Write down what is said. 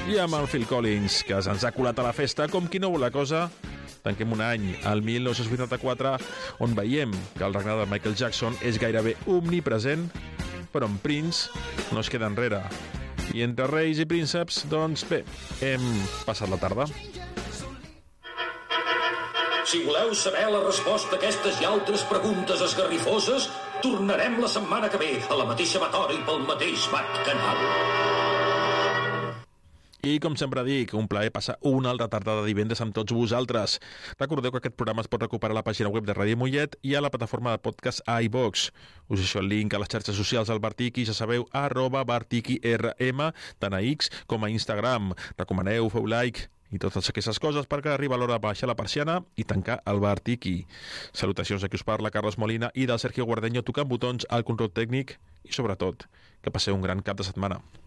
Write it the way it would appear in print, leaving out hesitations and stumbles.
I amb el Phil Collins, que se'ns ha colat a la festa com qui no vol la cosa, tanquem un any, el 1984, on veiem que el regnat de Michael Jackson és gairebé omnipresent, però en Prince no es queda enrere. I entre reis i prínceps, doncs bé, hem passat la tarda. Si voleu saber la resposta a aquestes i altres preguntes esgarrifoses, tornarem la setmana que ve a la mateixa emisora i pel mateix canal. I com sempre dic, un plaer passar una altra tarda de divendres amb tots vosaltres. Recordeu que aquest programa es pot recuperar a la pàgina web de Ràdio Mollet i a la plataforma de podcast iVox. Us deixo el link a les xarxes socials del Bartiqui, ja sabeu, @bartiquirm, tant a X com a Instagram. Recomaneu, feu like i totes aquestes coses perquè arriba l'hora de baixar la persiana i tancar el Bartiqui. Salutacions de qui us parla, Carlos Molina, i del Sergio Guardeño tocant botons al control tècnic i, sobretot, que passeu un gran cap de setmana.